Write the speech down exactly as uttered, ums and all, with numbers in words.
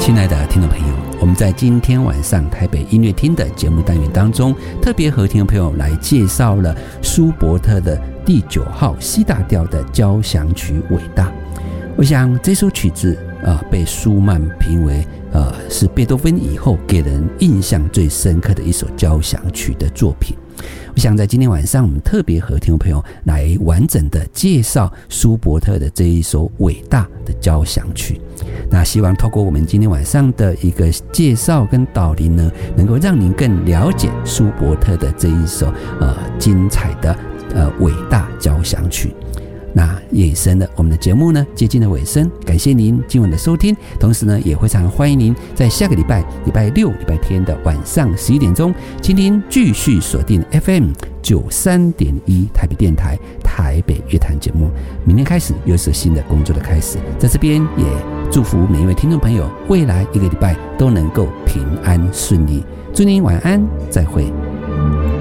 亲爱的听众朋友，我们在今天晚上台北音乐厅的节目单元当中，特别和听众朋友来介绍了舒伯特的第九号 C 大调的交响曲《伟大》。我想这首曲子、呃、被舒曼评为、呃、是贝多芬以后给人印象最深刻的一首交响曲的作品。我想在今天晚上我们特别和听众朋友来完整的介绍舒伯特的这一首伟大的交响曲。那希望透过我们今天晚上的一个介绍跟导聆呢，能够让您更了解舒伯特的这一首呃精彩的呃伟大交响曲。那也深的我们的节目呢接近了尾声，感谢您今晚的收听，同时呢也非常欢迎您在下个礼拜礼拜六礼拜天的晚上十一点钟，请您继续锁定 F M 九三点一 台北电台台北乐坛节目。明天开始又是新的工作的开始，在这边也祝福每一位听众朋友未来一个礼拜都能够平安顺利，祝您晚安，再会。